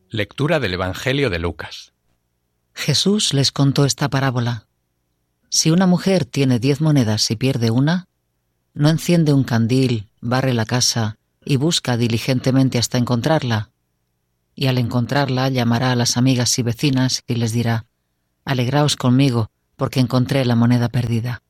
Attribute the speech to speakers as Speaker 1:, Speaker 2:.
Speaker 1: Lectura del Evangelio de Lucas.
Speaker 2: Jesús les contó esta parábola. Si una mujer tiene 10 monedas y pierde una, no enciende un candil, barre la casa y busca diligentemente hasta encontrarla. Y al encontrarla llamará a las amigas y vecinas y les dirá: «Alegraos conmigo, porque encontré la moneda perdida».